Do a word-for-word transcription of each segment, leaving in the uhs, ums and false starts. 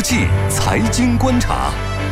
际财经观察。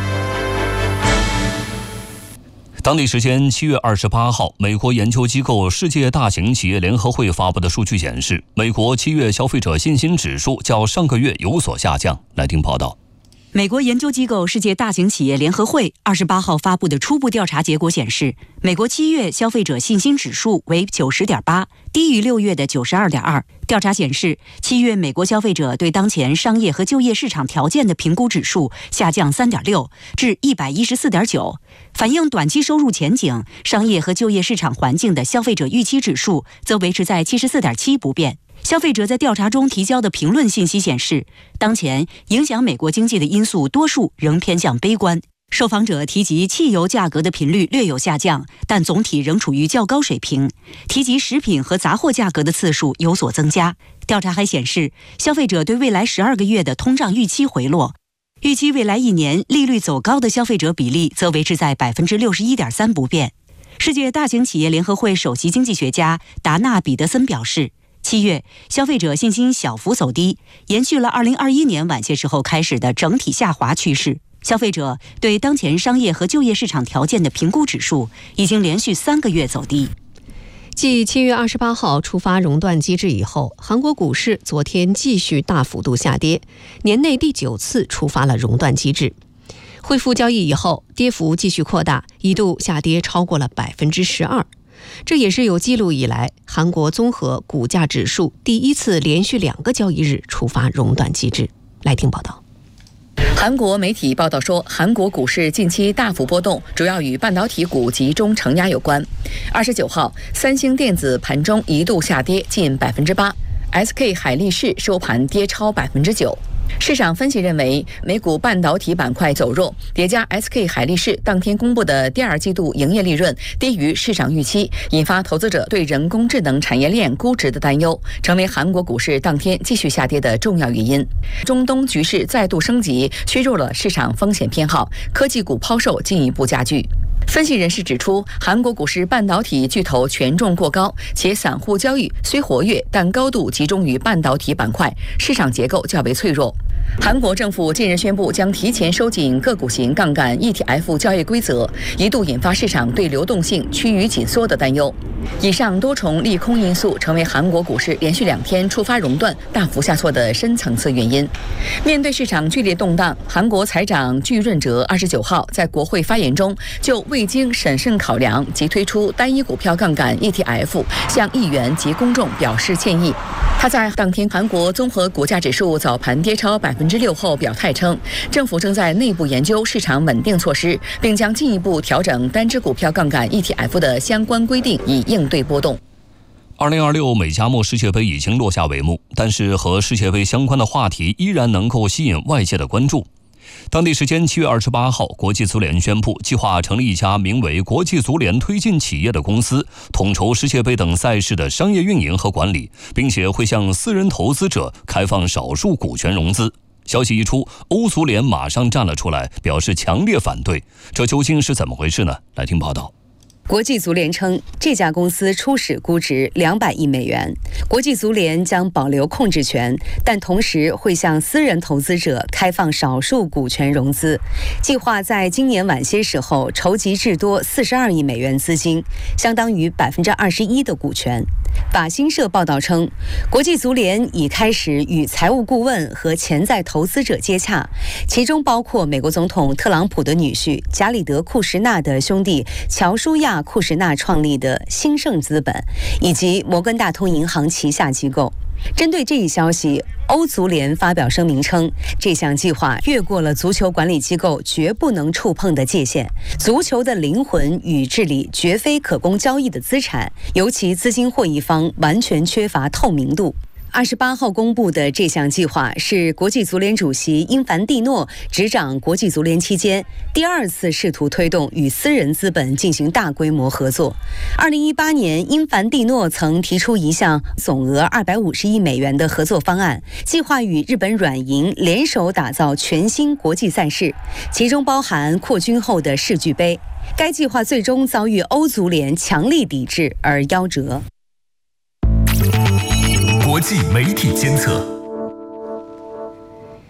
当地时间七月二十八号，美国研究机构世界大型企业联合会发布的数据显示，美国七月消费者信心指数较上个月有所下降。来听报道。 美国研究机构世界大型企业联合会二十八号发布的初步调查结果显示，美国七月消费者信心指数为九十点八，低于六月的九十二点二。调查显示，七月美国消费者对当前商业和就业市场条件的评估指数下降三点六至一百一十四点九，反映短期收入前景、商业和就业市场环境的消费者预期指数则维持在七十四点七不变。消费者在调查中提交的评论信息显示，当前影响美国经济的因素多数仍偏向悲观。受访者提及汽油价格的频率略有下降，但总体仍处于较高水平。提及食品和杂货价格的次数有所增加。调查还显示，消费者对未来十二个月的通胀预期回落，预期未来一年利率走高的消费者比例则维持在百分之六十一点三不变。世界大型企业联合会首席经济学家达纳·彼得森表示，七月消费者信心小幅走低，延续了二零二一年晚些时候开始的整体下滑趋势。消费者对当前商业和就业市场条件的评估指数已经连续三个月走低。 继七月二十八号触发熔断机制以后，韩国股市昨天继续大幅度下跌，年内第九次触发了熔断机制。恢复交易以后，跌幅继续扩大，一度下跌超过了百分之十二。这也是有记录以来韩国综合股价指数第一次连续两个交易日触发熔断机制。来听报道。 韩国媒体报道说，韩国股市近期大幅波动，主要与半导体股集中承压有关。二十九号，三星电子盘中一度下跌近百分之八 ，S K 海力士收盘跌超百分之九。市场分析认为，美股半导体板块走弱，叠加 S K 海力士当天公布的第二季度营业利润低于市场预期，引发投资者对人工智能产业链估值的担忧，成为韩国股市当天继续下跌的重要原因。中东局势再度升级，削弱了市场风险偏好，科技股抛售进一步加剧。分析人士指出，韩国股市半导体巨头权重过高，且散户交易虽活跃，但高度集中于半导体板块，市场结构较为脆弱。韩国政府近日宣布将提前收紧个股型杠杆 E T F 交易规则，一度引发市场对流动性趋于紧缩的担忧。以上多重利空因素成为韩国股市连续两天触发熔断、大幅下挫的深层次原因。面对市场剧烈动荡，韩国财长具润哲二十九号在国会发言中就未经审慎考量即推出单一股票杠杆 E T F 向议员及公众表示歉意。他在当天韩国综合股价指数早盘跌超百分之六后表态称，政府正在内部研究市场稳定措施，并将进一步调整单只股票杠杆 E T F 的相关规定，以应对波动。 二零二六美加墨世界杯已经落下帷幕，但是和世界杯相关的话题依然能够吸引外界的关注。当地时间七月二十八号，国际足联宣布计划成立一家名为国际足联推进企业的公司，统筹世界杯等赛事的商业运营和管理，并且会向私人投资者开放少数股权融资。消息一出，欧足联马上站了出来，表示强烈反对。这究竟是怎么回事呢？来听报道。 国际足联称，这家公司初始估值两百亿美元，国际足联将保留控制权，但同时会向私人投资者开放少数股权融资，计划在今年晚些时候筹集至多四十二亿美元资金，相当于百分之二十一的股权。法新社报道称，国际足联已开始与财务顾问和潜在投资者接洽，其中包括美国总统特朗普的女婿贾里德·库什纳的兄弟乔舒亚·库什纳创立的兴盛资本，以及摩根大通银行旗下机构。针对这一消息，欧足联发表声明称，这项计划越过了足球管理机构绝不能触碰的界限，足球的灵魂与治理绝非可供交易的资产，尤其资金获益方完全缺乏透明度。二十八号公布的这项计划是国际足联主席英凡蒂诺执掌国际足联期间第二次试图推动与私人资本进行大规模合作。二零一八年，英凡蒂诺曾提出一项总额二百五十亿美元的合作方案，计划与日本软银联手打造全新国际赛事，其中包含扩军后的世俱杯。该计划最终遭遇欧足联强力抵制而夭折。 国际媒体监测。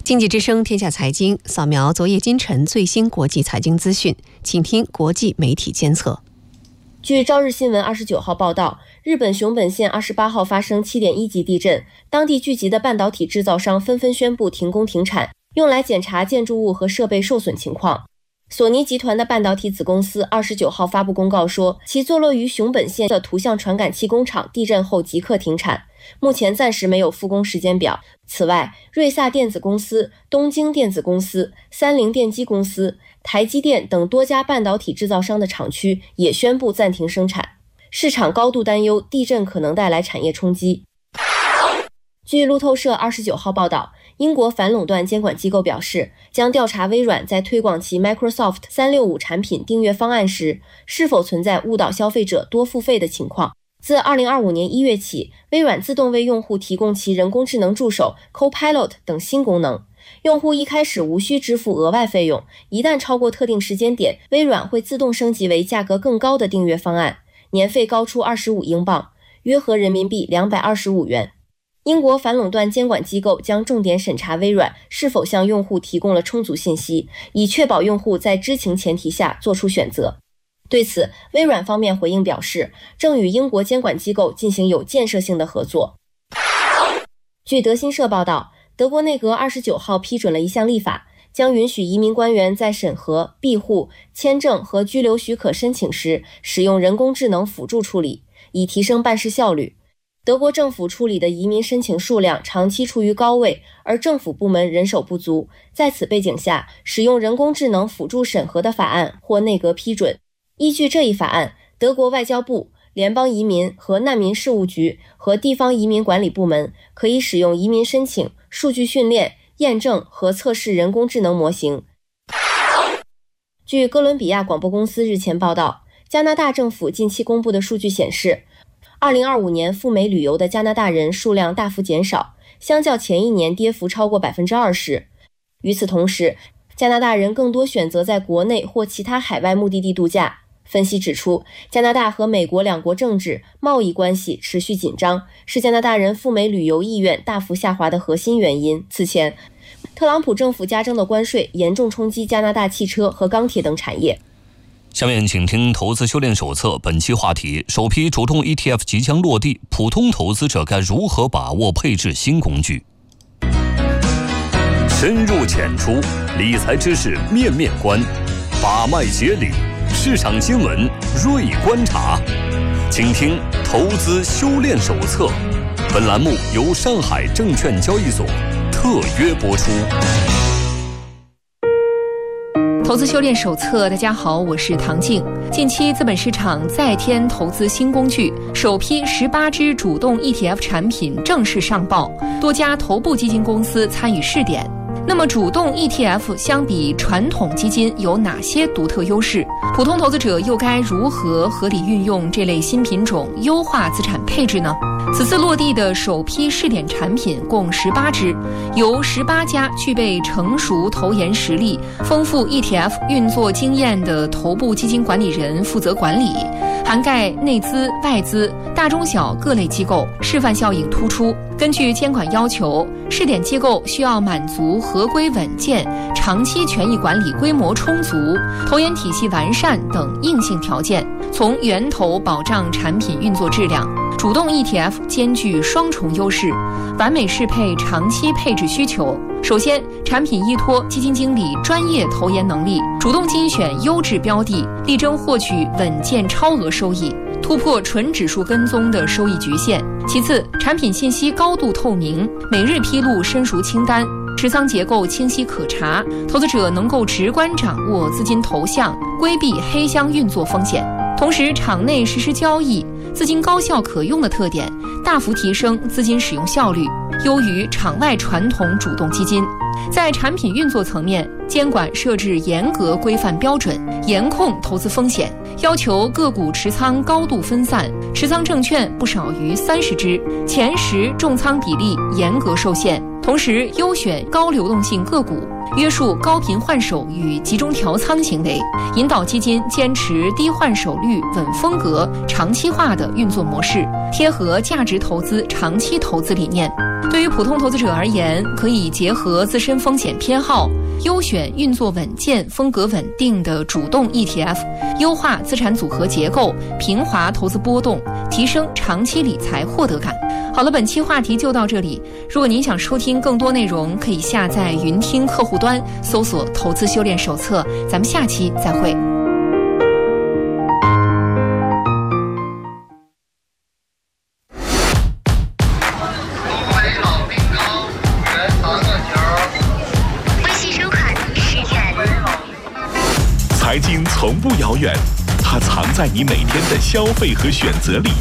经济之声天下财经扫描昨夜今晨最新国际财经资讯，请听国际媒体监测。 据朝日新闻二十九号报道，日本熊本县二十八号发生 七点一 级地震，当地聚集的半导体制造商纷纷宣布停工停产，用来检查建筑物和设备受损情况。索尼集团的半导体子公司二十九号发布公告说，其坐落于熊本县的图像传感器工厂地震后即刻停产，目前暂时没有复工时间表。此外，瑞萨电子公司、东京电子公司、三菱电机公司、台积电等多家半导体制造商的厂区也宣布暂停生产，市场高度担忧地震可能带来产业冲击。据路透社二十九号报道，英国反垄断监管机构表示，将调查微软在推广其 Microsoft 三六五产品订阅方案时，是否存在误导消费者多付费的情况。自二零二五年一月起，微软自动为用户提供其人工智能助手 Copilot 等新功能。用户一开始无需支付额外费用，一旦超过特定时间点，微软会自动升级为价格更高的订阅方案，年费高出二十五英镑，约合人民币两百二十五元。英国反垄断监管机构将重点审查微软是否向用户提供了充足信息，以确保用户在知情前提下做出选择。对此，微软方面回应表示，正与英国监管机构进行有建设性的合作。据德新社报道，德国内阁二十九号批准了一项立法，将允许移民官员在审核、庇护、签证和居留许可申请时使用人工智能辅助处理，以提升办事效率。德国政府处理的移民申请数量长期处于高位，而政府部门人手不足。在此背景下，使用人工智能辅助审核的法案获内阁批准。依据这一法案，德国外交部、联邦移民和难民事务局和地方移民管理部门可以使用移民申请、数据训练、验证和测试人工智能模型。据哥伦比亚广播公司日前报道，加拿大政府近期公布的数据显示，二零二五年赴美旅游的加拿大人数量大幅减少，相较前一年跌幅超过 百分之二十。 与此同时，加拿大人更多选择在国内或其他海外目的地度假。分析指出，加拿大和美国两国政治、贸易关系持续紧张，是加拿大人赴美旅游意愿大幅下滑的核心原因。此前，特朗普政府加征的关税严重冲击加拿大汽车和钢铁等产业。 下面请听投资修炼手册，本期话题：首批主动 E T F 即将落地，普通投资者该如何把握配置新工具？深入浅出，理财知识面面观，把脉解理，市场新闻锐观察。请听投资修炼手册。本栏目由上海证券交易所特约播出。 投资修炼手册，大家好，我是唐静。近期资本市场再添投资新工具，首批十八只主动 E T F 产品正式上报，多家头部基金公司参与试点。那么主动 E T F 相比传统基金有哪些独特优势？普通投资者又该如何合理运用这类新品种，优化资产配置呢？此次落地的首批试点产品共十八只，由十八家具备成熟投研实力、丰富 E T F 运作经验的头部基金管理人负责管理，涵盖内资、外资、大中小各类机构，示范效应突出。根据监管要求，试点机构需要满足合规稳健、长期权益管理规模充足、投研体系完善等硬性条件，从源头保障产品运作质量。主动 E T F 兼具双重优势，完美适配长期配置需求。首先，产品依托基金经理专业投研能力，主动精选优质标的，力争获取稳健超额收益，突破纯指数跟踪的收益局限。其次，产品信息高度透明，每日披露申赎清单，持仓结构清晰可查，投资者能够直观掌握资金投向，规避黑箱运作风险。同时，场内实时交易，资金高效可用的特点，大幅提升资金使用效率，优于场外传统主动基金。在产品运作层面，监管设置严格规范标准，严控投资风险，要求个股持仓高度分散，持仓证券不少于三十只，前十重仓比例严格受限。同时，优选高流动性个股，约束高频换手与集中调仓行为，引导基金坚持低换手率、稳风格、长期化的运作模式，贴合价值投资长期投资理念。 对于普通投资者而言，可以结合自身风险偏好，优选运作稳健、风格稳定的主动 E T F， 优化资产组合结构，平滑投资波动，提升长期理财获得感。好了，本期话题就到这里。如果您想收听更多内容，可以下载云听客户端，搜索“投资修炼手册”。咱们下期再会。 财经从不遥远，它藏在你每天的消费和选择里。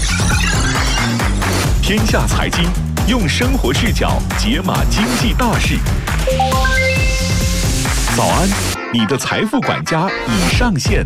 天下财经用生活视角解码经济大事。早安，你的财富管家已上线。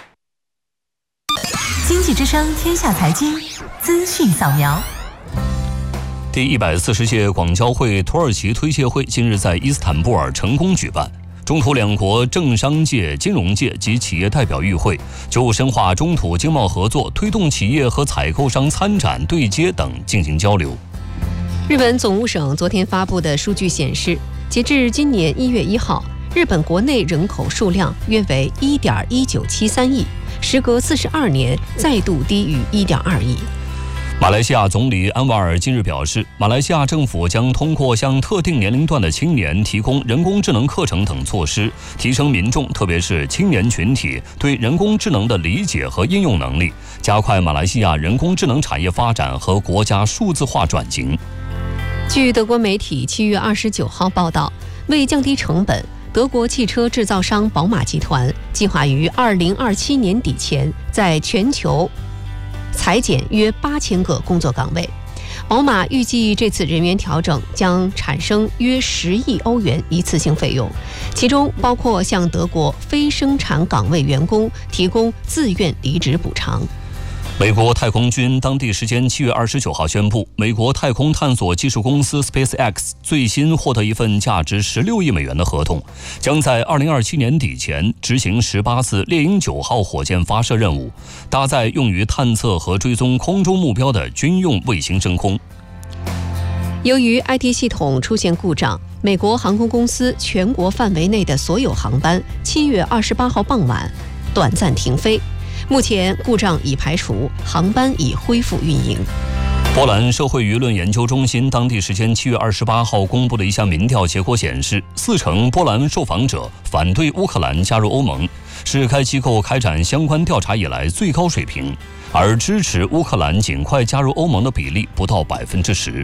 经济之声天下财经资讯扫描。 第一百四十届广交会土耳其推介会近日在伊斯坦布尔成功举办。中土两国政商界、金融界及企业代表与会，就深化中土经贸合作、推动企业和采购商参展对接等进行交流。 日本总务省昨天发布的数据显示，截至今年一月一号，日本国内人口数量约为 一点一九七三亿，时隔四十二年再度低于 一点二亿。 马来西亚总理安瓦尔近日表示，马来西亚政府将通过向特定年龄段的青年提供人工智能课程等措施，提升民众，特别是青年群体对人工智能的理解和应用能力，加快马来西亚人工智能产业发展和国家数字化转型。 据德国媒体七月二十九号报道，为降低成本，德国汽车制造商宝马集团计划于二零二七年底前在全球裁减约八千个工作岗位。宝马预计这次人员调整将产生约十亿欧元一次性费用，其中包括向德国非生产岗位员工提供自愿离职补偿。 美国太空军当地时间七月二十九号宣布，美国太空探索技术公司 SpaceX 最新获得一份价值十六亿美元的合同，将在二零二七年底前执行十八次猎鹰九号火箭发射任务，搭载用于探测和追踪空中目标的军用卫星升空。 由于 I T 系统出现故障，美国航空公司全国范围内的所有航班七月二十八号傍晚短暂停飞。目前故障已排除，航班已恢复运营。 波兰社会舆论研究中心当地时间七月二十八号公布的一项民调结果显示，四成波兰受访者反对乌克兰加入欧盟，是该机构开展相关调查以来最高水平，而支持乌克兰尽快加入欧盟的比例不到百分之十。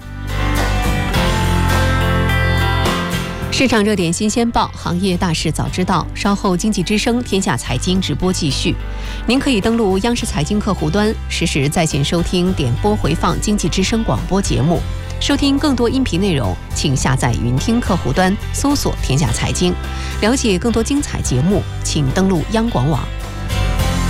市场热点新鲜报，行业大事早知道。稍后经济之声天下财经直播继续，您可以登录央视财经客户端，实时在线收听点播回放经济之声广播节目。收听更多音频内容，请下载云听客户端，搜索天下财经。了解更多精彩节目，请登录央广网。